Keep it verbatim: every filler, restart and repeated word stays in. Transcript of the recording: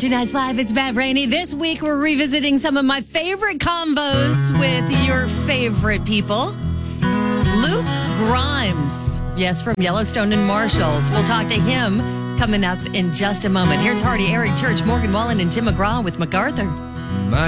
Country Nights Live. It's Matt Rainey. This week, we're revisiting some of my favorite combos with your favorite people. Luke Grimes. Yes, from Yellowstone and Marshalls. We'll talk to him coming up in just a moment. Here's Hardy, Eric Church, Morgan Wallen, and Tim McGraw with MacArthur.